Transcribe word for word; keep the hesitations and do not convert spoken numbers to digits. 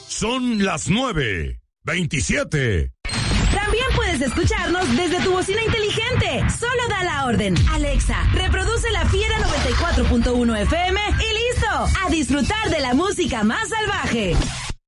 Son las nueve veintisiete. También puedes escucharnos desde tu bocina inteligente. Solo da la orden. Alexa, reproduce La Fiera noventa y cuatro punto uno F M y listo. A disfrutar de la música más salvaje.